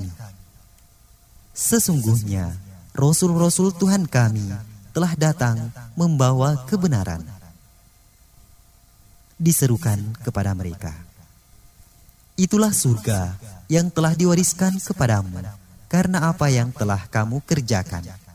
Sesungguhnya Rasul-Rasul Tuhan kami telah datang membawa kebenaran. Diserukan kepada mereka, itulah surga yang telah diwariskan kepadamu karena apa yang telah kamu kerjakan.